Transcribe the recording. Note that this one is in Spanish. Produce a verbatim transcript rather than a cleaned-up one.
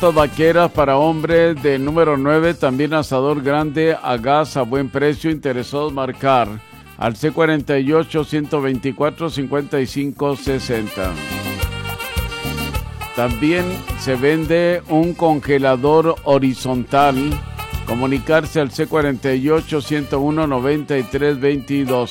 botas vaqueras para hombres del número nueve, también asador grande a gas a buen precio. Interesados marcar al C cuarenta y ocho, ciento veinticuatro, cincuenta y cinco sesenta. También se vende un congelador horizontal. Comunicarse al C cuarenta y ocho, ciento uno, noventa y tres veintidós.